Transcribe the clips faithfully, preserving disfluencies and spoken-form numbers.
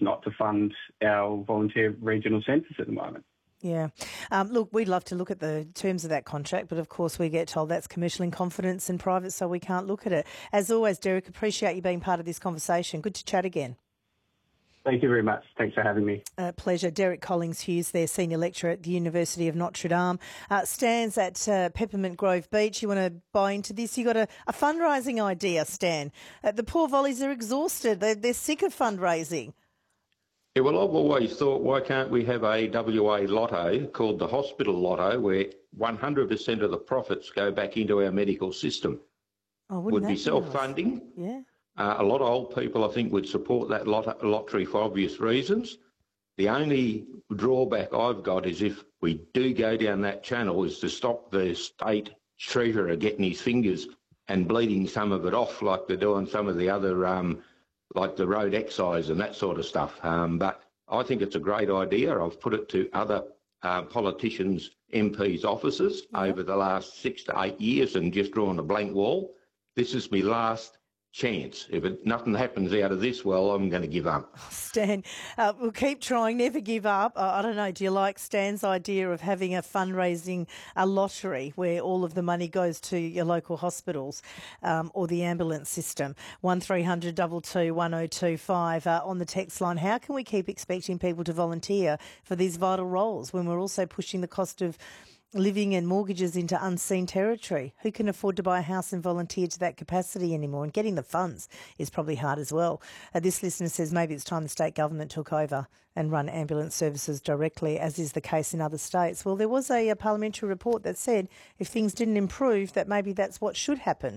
not to fund our volunteer regional centres at the moment. Yeah. Um, look, we'd love to look at the terms of that contract, but of course we get told that's commercial in confidence and private, so we can't look at it. As always, Derek, appreciate you being part of this conversation. Good to chat again. Thank you very much. Thanks for having me. Uh, pleasure. Derek Collins-Hughes there, Senior Lecturer at the University of Notre Dame. Uh, stands at uh, Peppermint Grove Beach. You want to buy into this? You got a, a fundraising idea, Stan. Uh, the poor volleys are exhausted. They're, they're sick of fundraising. Yeah, well, I've always thought, why can't we have a W A lotto called the Hospital Lotto, where one hundred percent of the profits go back into our medical system? Oh, would that be be self-funding. Nice? Yeah. Uh, a lot of old people, I think, would support that lot- lottery for obvious reasons. The only drawback I've got is if we do go down that channel is to stop the state treasurer getting his fingers and bleeding some of it off like they're doing some of the other, um, like the road excise and that sort of stuff. Um, but I think it's a great idea. I've put it to other uh, politicians, M Ps' offices yeah. over the last six to eight years and just drawn a blank wall. This is my last chance. If it, nothing happens out of this, well, I'm going to give up. Stan, uh, we'll keep trying, never give up. Uh, I don't know, do you like Stan's idea of having a fundraising, a lottery where all of the money goes to your local hospitals um, or the ambulance system? one three hundred two two one oh two five uh, on the text line. How can we keep expecting people to volunteer for these vital roles when we're also pushing the cost of living and mortgages into unseen territory? Who can afford to buy a house and volunteer to that capacity anymore? And getting the funds is probably hard as well. Uh, this listener says maybe it's time the state government took over and run ambulance services directly, as is the case in other states. Well, there was a, a parliamentary report that said if things didn't improve, that maybe that's what should happen.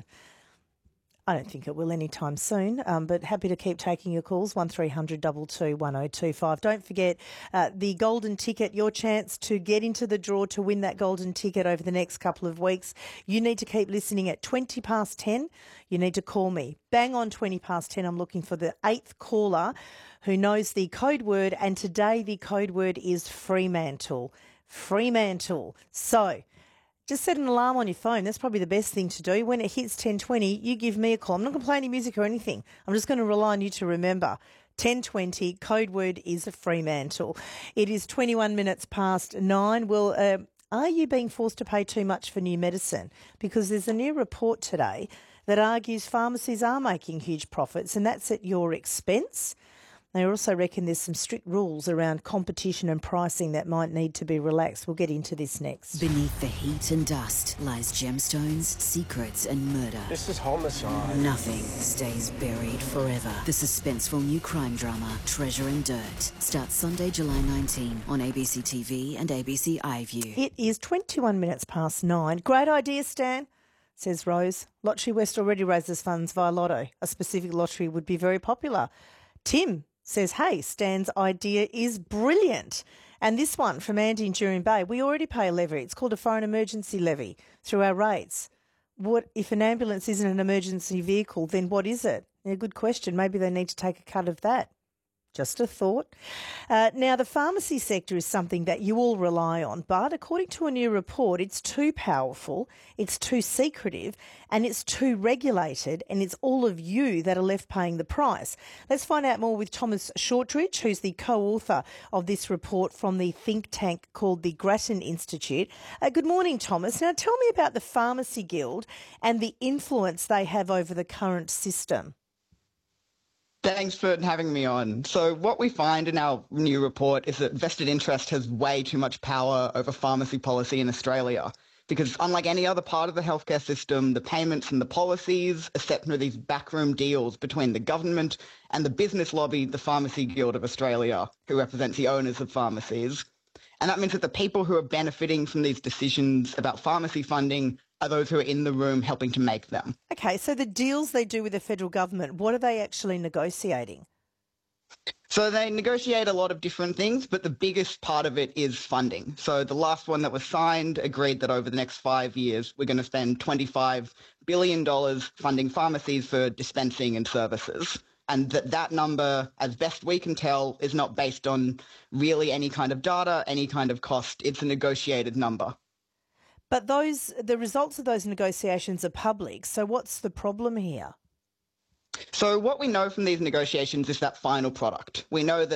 I don't think it will anytime soon, um, but happy to keep taking your calls, one three hundred two two one oh two five. Don't forget uh, the golden ticket, your chance to get into the draw to win that golden ticket over the next couple of weeks. You need to keep listening at twenty past ten. You need to call me. Bang on twenty past ten. I'm looking for the eighth caller who knows the code word, and today the code word is Fremantle. Fremantle. So just set an alarm on your phone. That's probably the best thing to do. When it hits ten twenty, you give me a call. I'm not going to play any music or anything. I'm just going to rely on you to remember. ten twenty, code word is Fremantle. It is twenty-one minutes past nine. Well, uh, are you being forced to pay too much for new medicine? Because there's a new report today that argues pharmacies are making huge profits, and that's at your expense. They also reckon there's some strict rules around competition and pricing that might need to be relaxed. We'll get into this next. Beneath the heat and dust lies gemstones, secrets and murder. This is homicide. Nothing stays buried forever. The suspenseful new crime drama, Treasure and Dirt, starts Sunday, July nineteenth on A B C T V and A B C iView. It is twenty-one minutes past nine. Great idea, Stan, says Rose. Lottery West already raises funds via Lotto. A specific lottery would be very popular. Tim says, hey, Stan's idea is brilliant. And this one from Andy in Jurien Bay, we already pay a levy. It's called a foreign emergency levy through our rates. What if an ambulance isn't an emergency vehicle, then what is it? A good question. Maybe they need to take a cut of that. Just a thought. Uh, now, the pharmacy sector is something that you all rely on, but according to a new report, it's too powerful, it's too secretive, and it's too regulated, and it's all of you that are left paying the price. Let's find out more with Thomas Shortridge, who's the co-author of this report from the think tank called the Grattan Institute. Uh, good morning, Thomas. Now, tell me about the Pharmacy Guild and the influence they have over the current system. Thanks for having me on. So what we find in our new report is that vested interest has way too much power over pharmacy policy in Australia, because unlike any other part of the healthcare system, the payments and the policies are set through these backroom deals between the government and the business lobby, the Pharmacy Guild of Australia, who represents the owners of pharmacies. And that means that the people who are benefiting from these decisions about pharmacy funding are those who are in the room helping to make them. Okay, so the deals they do with the federal government, what are they actually negotiating? So they negotiate a lot of different things, but the biggest part of it is funding. So the last one that was signed agreed that over the next five years, we're going to spend twenty-five billion dollars funding pharmacies for dispensing and services. And that that number, as best we can tell, is not based on really any kind of data, any kind of cost. It's a negotiated number. But those the results of those negotiations are public, so what's the problem here? So what we know from these negotiations is that final product. We know that